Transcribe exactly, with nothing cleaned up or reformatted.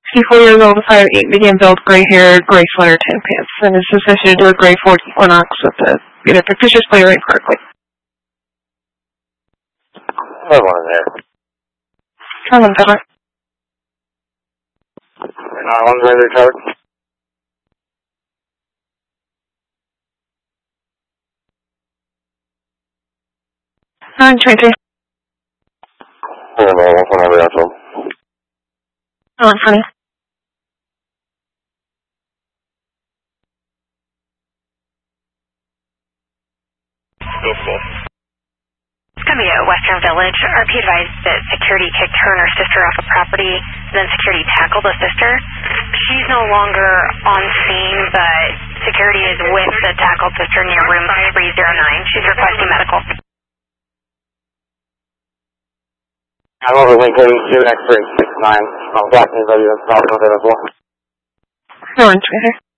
sixty-four years old, five eight, medium build, gray hair, gray sweater, tan pants, and is associated to a gray Ford Equinox with the either fictitious playwright Berkeley. Another one in there. Carlin Peddler. nine one zero recovered. nine twenty-three. Hold on, one phone number, that's all. Oh, funny. Go full. It's going to be at Western Village. R P advised that security kicked her and her sister off the property, then security tackled the sister. She's no longer on scene, but security is with the tackled sister near room three oh nine. She's requesting medical. I'm over Lincoln, two X three six nine. I'm blocking the W S South North Avenue. No one, Twitter.